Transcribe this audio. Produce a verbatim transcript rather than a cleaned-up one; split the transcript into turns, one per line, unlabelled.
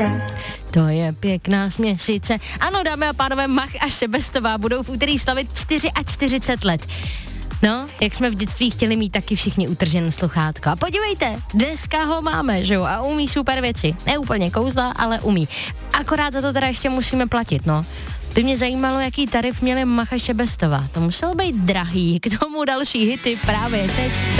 To je pěkná směsice. Ano, dámy a pánové, Mach a Šebestová budou v úterý slavit čtyřicet čtyři let. No, jak jsme v dětství chtěli mít taky všichni utržené sluchátko. A podívejte, dneska ho máme, že jo, a umí super věci. Ne úplně kouzla, ale umí. Akorát za to teda ještě musíme platit, no. By mě zajímalo, jaký tarif měli Mach a Šebestová. To muselo být drahý, k tomu další hity právě teď.